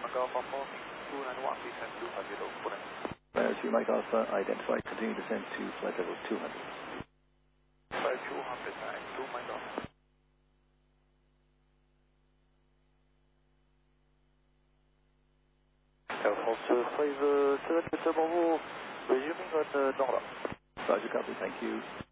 Golf Alpha 291, descend to 200, 2 Mike Alpha, identify, continue descent to flight level 200. Flight 200, 2 Mike Alpha. Air France 57 pour vous, resuming on Norla. Roger, copy, thank you.